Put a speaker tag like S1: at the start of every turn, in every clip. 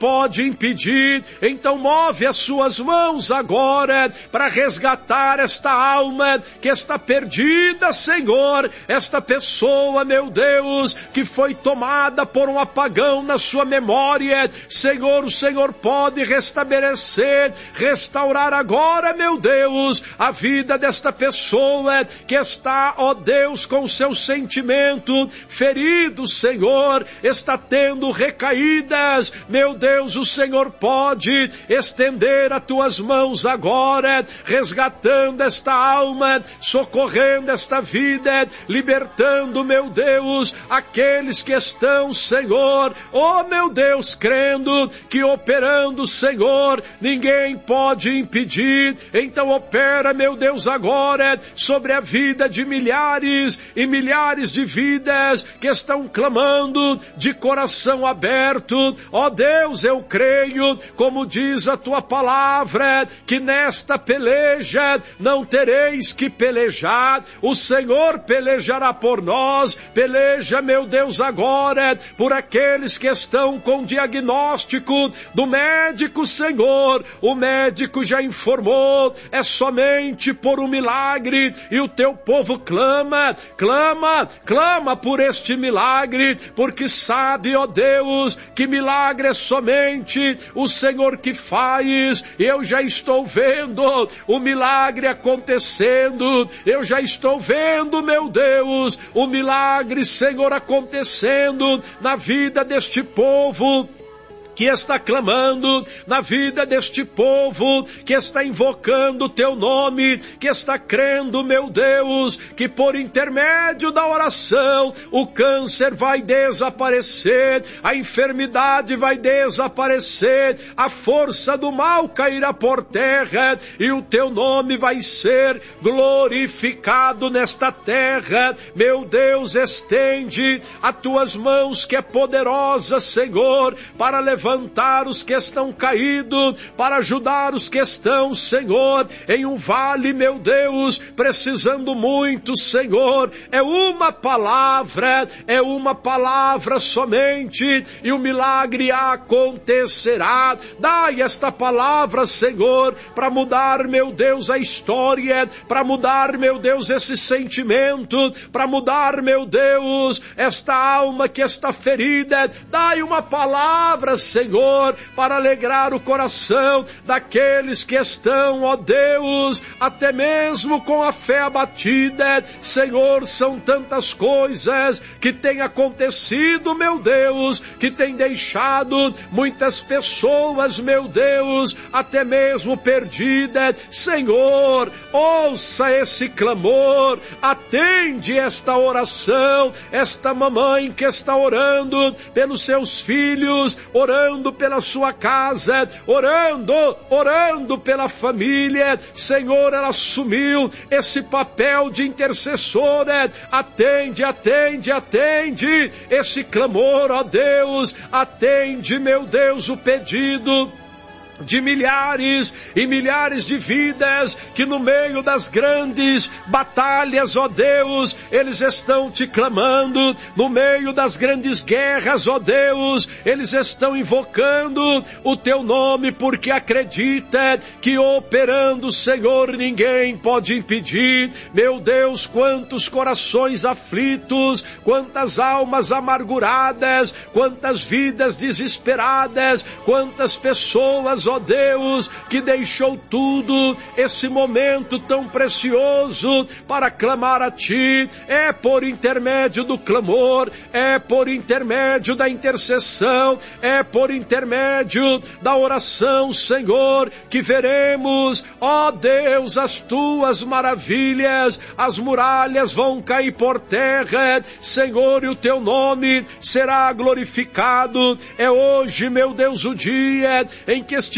S1: pode impedir. Então move as suas mãos agora para resgatar esta alma que está perdida, Senhor, esta pessoa, meu Deus, que foi tomada por um apagão na sua memória. Senhor, o Senhor pode restabelecer, restaurar agora, meu Deus, a vida desta pessoa que está, ó Deus, com seu sentimento ferido, Senhor, está tendo recaídas. Meu Deus, o Senhor pode estender as tuas mãos agora, resgatando esta alma, socorrendo esta vida, libertando, meu Deus, aqueles que estão, Senhor, oh meu Deus, crendo que operando, Senhor, ninguém pode impedir. Então opera, meu Deus, agora sobre a vida de milhares e milhares de vidas que estão clamando de coração aberto. Ó Deus, eu creio, como diz a tua palavra, que nesta peleja não tereis que pelejar, o Senhor pelejará por nós. Peleja, meu Deus, agora por aqueles que estão com diagnóstico do médico, Senhor. O médico já informou, é somente por um milagre, e o teu povo clama por este milagre, porque sabe, ó Deus, que milagre é somente o Senhor que faz. Eu já estou vendo o milagre acontecendo, eu já estou vendo, meu Deus, o milagre, Senhor, acontecendo na vida deste povo que está clamando, na vida deste povo que está invocando o teu nome, que está crendo, meu Deus, que por intermédio da oração o câncer vai desaparecer, a enfermidade vai desaparecer, a força do mal cairá por terra e o teu nome vai ser glorificado nesta terra. Meu Deus, estende as tuas mãos que é poderosa, Senhor, para levantar os que estão caídos, para ajudar os que estão, Senhor, em um vale, meu Deus, precisando muito, Senhor. É uma palavra somente, e o milagre acontecerá. Dai esta palavra, Senhor, para mudar, meu Deus, a história, para mudar, meu Deus, esse sentimento, para mudar, meu Deus, esta alma que está ferida. Dai uma palavra, Senhor, para alegrar o coração daqueles que estão, ó Deus, até mesmo com a fé abatida. Senhor, são tantas coisas que têm acontecido, meu Deus, que têm deixado muitas pessoas, meu Deus, até mesmo perdidas. Senhor, ouça esse clamor, atende esta oração, esta mamãe que está orando pelos seus filhos, orando pela sua casa, orando pela família. Senhor, ela assumiu esse papel de intercessora. Atende esse clamor, ó Deus, atende, meu Deus, o pedido de milhares e milhares de vidas que no meio das grandes batalhas, ó Deus, eles estão te clamando, no meio das grandes guerras, ó Deus, eles estão invocando o teu nome, porque acredita que operando, Senhor, ninguém pode impedir. Meu Deus, quantos corações aflitos, quantas almas amarguradas, quantas vidas desesperadas, quantas pessoas, ó Deus, que deixou tudo, esse momento tão precioso, para clamar a Ti. É por intermédio do clamor, é por intermédio da intercessão, é por intermédio da oração, Senhor, que veremos, ó Deus, as Tuas maravilhas. As muralhas vão cair por terra, Senhor, e o Teu nome será glorificado. É hoje, meu Deus, o dia em que este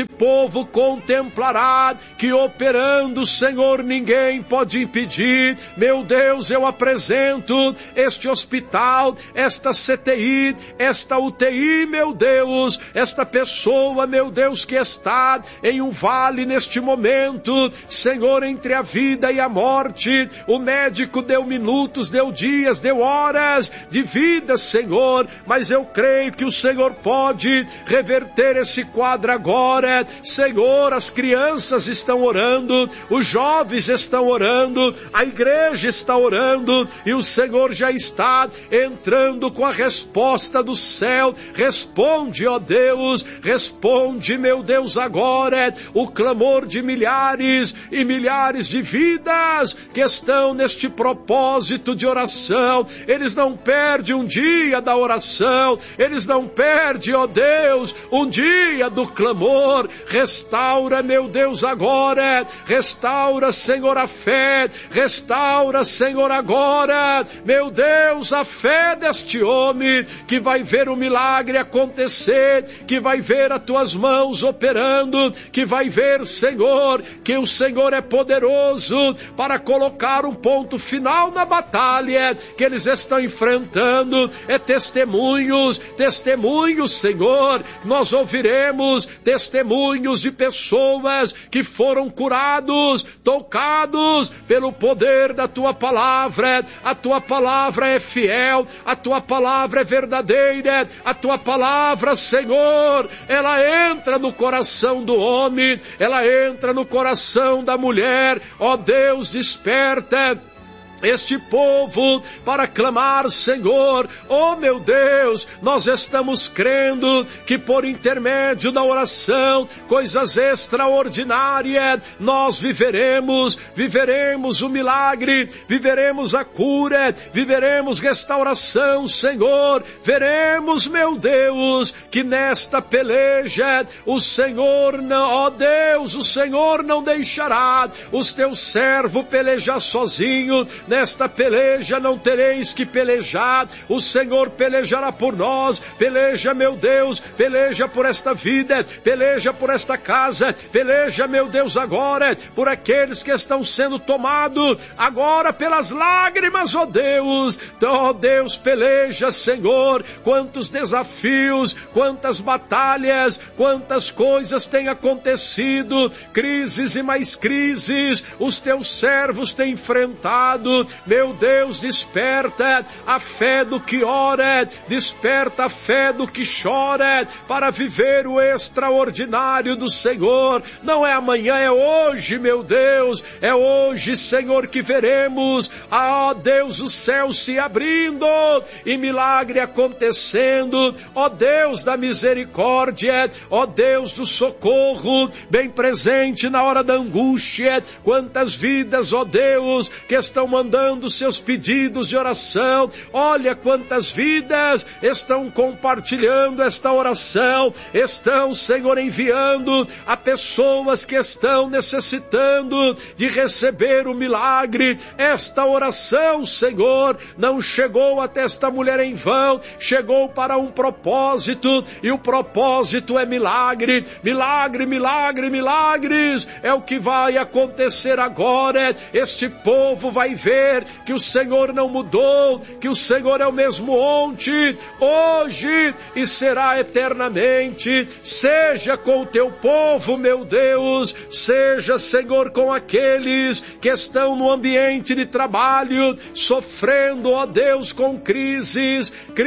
S1: este povo contemplará que operando, Senhor, ninguém pode impedir. Meu Deus, eu apresento este hospital, esta CTI, esta UTI, meu Deus, esta pessoa, meu Deus, que está em um vale neste momento, Senhor, entre a vida e a morte. O médico deu minutos, deu dias, deu horas de vida, Senhor, mas eu creio que o Senhor pode reverter esse quadro agora. Senhor, as crianças estão orando, os jovens estão orando, a igreja está orando, e o Senhor já está entrando com a resposta do céu. Responde, ó Deus, responde, meu Deus, agora o clamor de milhares e milhares de vidas que estão neste propósito de oração. Eles não perdem um dia da oração, eles não perdem, ó Deus, um dia do clamor. Restaura, meu Deus, agora, restaura, Senhor, a fé, restaura, Senhor, agora, meu Deus, a fé deste homem que vai ver o milagre acontecer, que vai ver as tuas mãos operando, que vai ver, Senhor, que o Senhor é poderoso para colocar um ponto final na batalha que eles estão enfrentando. É testemunhos, Senhor, nós ouviremos testemunhos de pessoas que foram curados, tocados pelo poder da tua palavra. A tua palavra é fiel, a tua palavra é verdadeira, a tua palavra, Senhor, ela entra no coração do homem, ela entra no coração da mulher. Ó Deus, desperta este povo para clamar, Senhor. Oh, meu Deus, nós estamos crendo que por intermédio da oração, coisas extraordinárias, nós viveremos o milagre, viveremos a cura, viveremos restauração, Senhor. Veremos, meu Deus, que nesta peleja, o Senhor não, ó Deus, o Senhor não deixará os teus servos pelejar sozinho. Nesta peleja não tereis que pelejar, o Senhor pelejará por nós. Peleja, meu Deus, peleja por esta vida, peleja por esta casa, peleja, meu Deus, agora por aqueles que estão sendo tomados agora pelas lágrimas, ó Deus. Então, ó Deus, peleja, Senhor. Quantos desafios, quantas batalhas, quantas coisas têm acontecido, crises e mais crises, os teus servos têm enfrentado. Meu Deus, desperta a fé do que ora, desperta a fé do que chora, para viver o extraordinário do Senhor. Não é amanhã, é hoje, meu Deus, é hoje, Senhor, que veremos, ó Deus, o céu se abrindo e milagre acontecendo. Ó Deus da misericórdia, ó Deus do socorro, bem presente na hora da angústia. Quantas vidas, ó Deus, que estão mandando seus pedidos de oração. Olha quantas vidas estão compartilhando esta oração, estão, Senhor, enviando a pessoas que estão necessitando de receber o milagre. Esta oração, Senhor, não chegou até esta mulher em vão, chegou para um propósito, e o propósito é milagre, milagre, milagre, milagres. É o que vai acontecer agora. Este povo vai ver que o Senhor não mudou, que o Senhor é o mesmo ontem, hoje e será eternamente. Seja com o teu povo, meu Deus, seja, Senhor, com aqueles que estão no ambiente de trabalho, sofrendo, ó Deus, com crises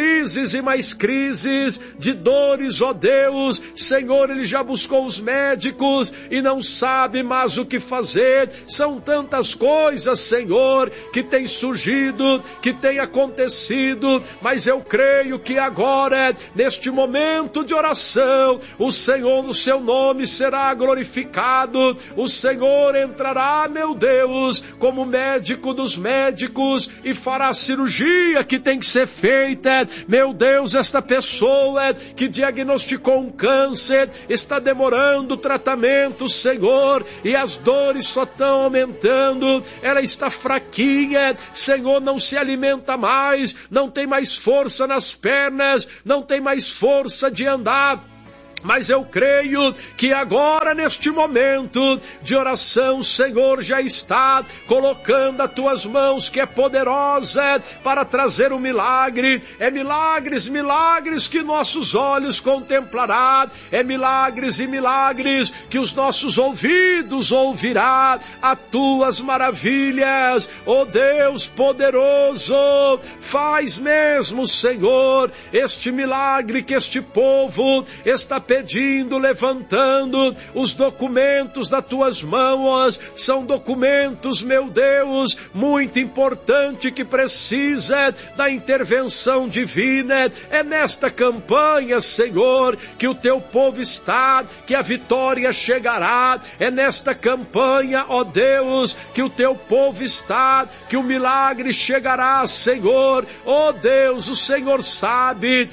S1: e mais crises, de dores, ó Deus. Senhor, ele já buscou os médicos e não sabe mais o que fazer. São tantas coisas, Senhor, que tem surgido, que tem acontecido, mas eu creio que agora, neste momento de oração, o Senhor, no seu nome será glorificado. O Senhor entrará, meu Deus, como médico dos médicos e fará a cirurgia que tem que ser feita. Meu Deus, esta pessoa que diagnosticou um câncer está demorando o tratamento, Senhor, e as dores só estão aumentando. Ela está fraquinha, Senhor, não se alimenta mais, não tem mais força nas pernas, não tem mais força de andar. Mas eu creio que agora, neste momento de oração, o Senhor já está colocando as tuas mãos, que é poderosa para trazer um milagre. É milagres, milagres que nossos olhos contemplará. É milagres e milagres que os nossos ouvidos ouvirá. As tuas maravilhas, ó Deus poderoso, faz mesmo, Senhor, este milagre que este povo está pedindo, levantando. Os documentos das tuas mãos são documentos, meu Deus, muito importante, que precisa da intervenção divina. É nesta campanha, Senhor, que o teu povo está, que a vitória chegará. É nesta campanha, ó Deus, que o teu povo está, que o milagre chegará, Senhor. Ó Deus, o Senhor sabe,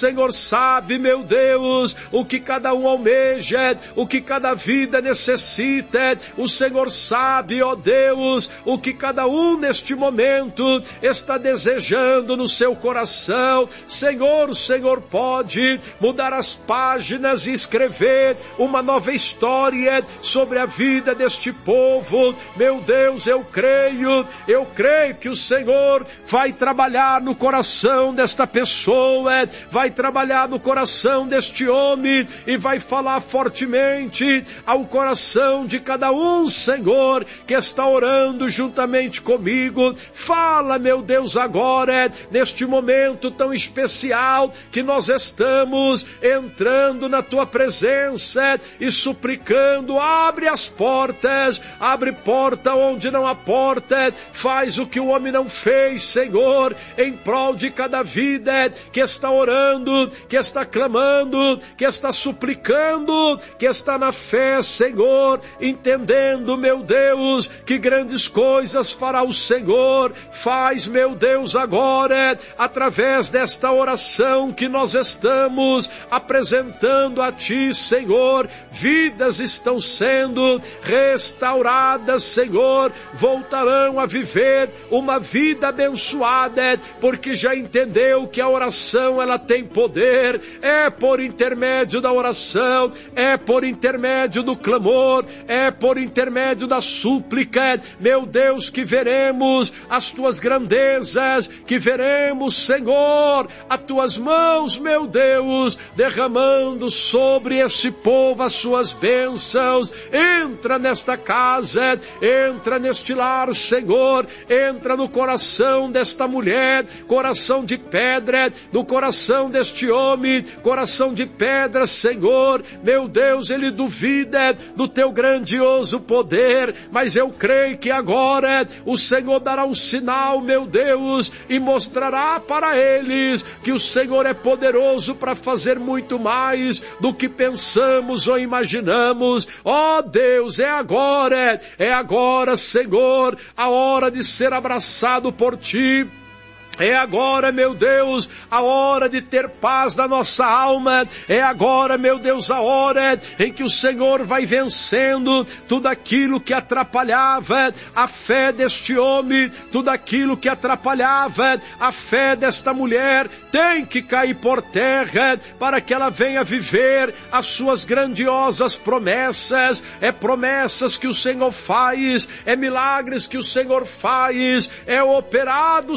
S1: meu Deus, o que cada um almeja, o que cada vida necessita. O Senhor sabe, ó Deus, o que cada um neste momento está desejando no seu coração. Senhor, o Senhor pode mudar as páginas e escrever uma nova história sobre a vida deste povo. Meu Deus, eu creio que o Senhor vai trabalhar no coração desta pessoa, vai trabalhar no coração deste homem e vai falar fortemente ao coração de cada um, Senhor, que está orando juntamente comigo. Fala, meu Deus, agora, neste momento tão especial que nós estamos entrando na tua presença e suplicando. Abre as portas, abre porta onde não há porta, faz o que o homem não fez, Senhor, em prol de cada vida que está orando, que está clamando, que está suplicando, que está na fé, Senhor, entendendo, meu Deus, que grandes coisas fará o Senhor. Faz, meu Deus, agora, através desta oração que nós estamos apresentando a Ti, Senhor, vidas estão sendo restauradas, Senhor, voltarão a viver uma vida abençoada, porque já entendeu que a oração, ela tem poder. É por intermédio da oração, é por intermédio do clamor, é por intermédio da súplica, meu Deus, que veremos as tuas grandezas, que veremos, Senhor, as tuas mãos, meu Deus, derramando sobre esse povo as suas bênçãos. Entra nesta casa, entra neste lar, Senhor, entra no coração desta mulher, coração de pedra, no coração deste homem, coração de pedra, Senhor. Meu Deus, ele duvida do teu grandioso poder, mas eu creio que agora o Senhor dará um sinal, meu Deus, e mostrará para eles que o Senhor é poderoso para fazer muito mais do que pensamos ou imaginamos. Ó Deus, é agora, Senhor, a hora de ser abraçado por Ti. É agora, meu Deus, a hora de ter paz na nossa alma. É agora, meu Deus, a hora em que o Senhor vai vencendo tudo aquilo que atrapalhava a fé deste homem, tudo aquilo que atrapalhava a fé desta mulher, tem que cair por terra para que ela venha viver as suas grandiosas promessas. É promessas que o Senhor faz, é milagres que o Senhor faz, é operado,